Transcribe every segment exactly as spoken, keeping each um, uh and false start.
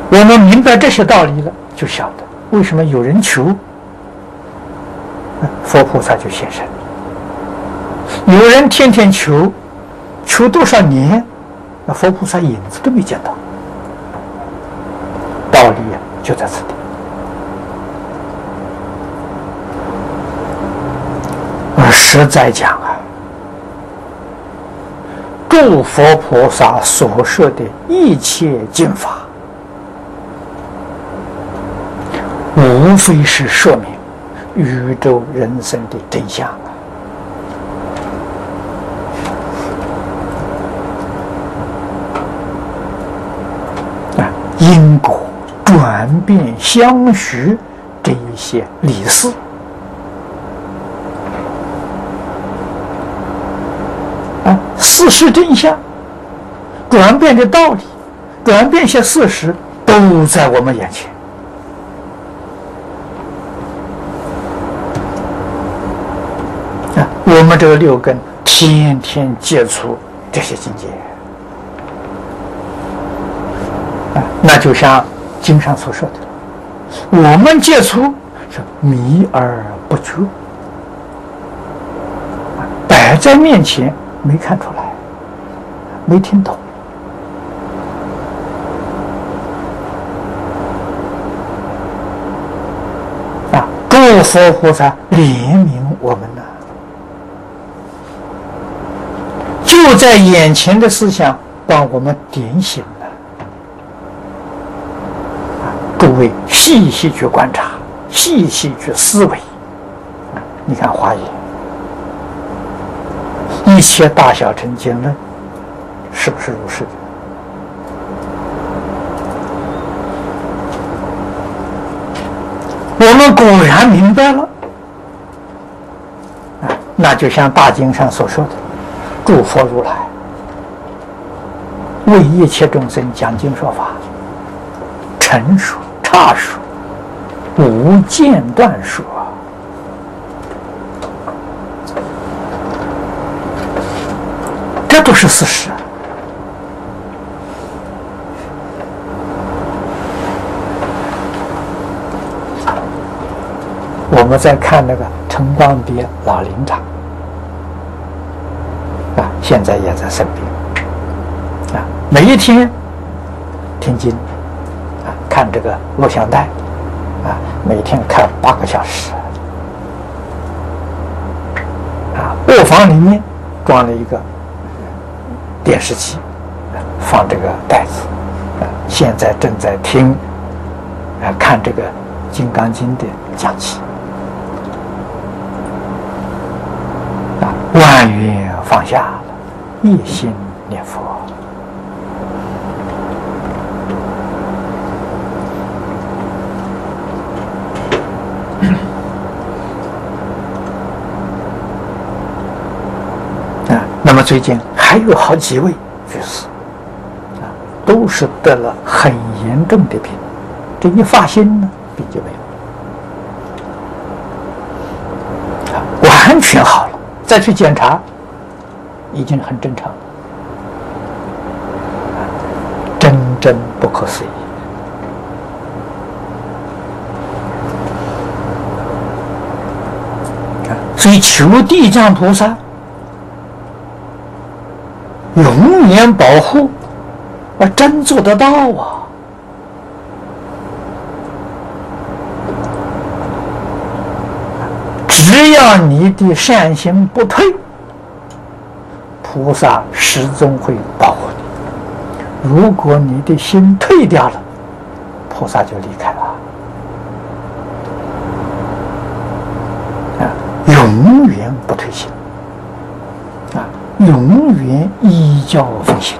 我们明白这些道理了，就晓得为什么有人求，佛菩萨就现身；有人天天求，求多少年，那佛菩萨影子都没见到。道理就在此地。而实在讲啊，诸佛菩萨所说的一切经法，无非是说明宇宙人生的真相啊！啊，因果转变相续这一些理事，啊，事实真相，转变的道理，转变些事实，都在我们眼前。啊，我们这个六根天天接触这些境界，啊，那就像经上所说的，我们接触是迷而不觉，摆在面前没看出来，没听懂。啊，诸佛菩萨怜悯我们呢，就在眼前的思想帮我们点醒了。诸位细细去观察，细细去思维。你看华严，一切大小乘经论，是不是如是的？我们果然明白了，啊，那就像大经上所说的，诸佛如来为一切众生讲经说法，陈述差说，无间断说，这都是事实。我们在看那个陈光别老林长啊，现在也在生病啊，每一天听经啊，看这个录像带啊，每天看八个小时啊，卧房里面装了一个电视机，放这个带子啊，现在正在听啊，看这个《金刚经》的讲解。万缘放下了，一心念佛。啊，那么最近还有好几位居士啊，都是得了很严重的病，这一发心呢，病就没有了，啊，完全好了。再去检查，已经很正常了，真真不可思议。所以求地藏菩萨永远保护，啊，真做得到啊！只要你的善心不退，菩萨始终会保护你。如果你的心退掉了，菩萨就离开了。啊，永远不退心，啊，永远依教奉行。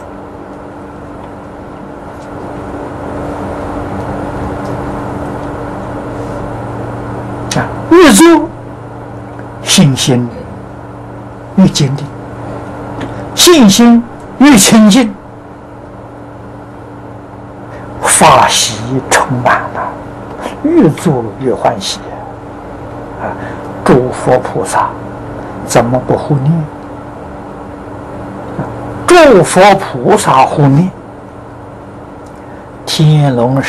啊，越做信心越坚定，信心越清净，法喜充满了，越做越欢喜啊！诸佛菩萨怎么不护念？诸佛菩萨护念，天龙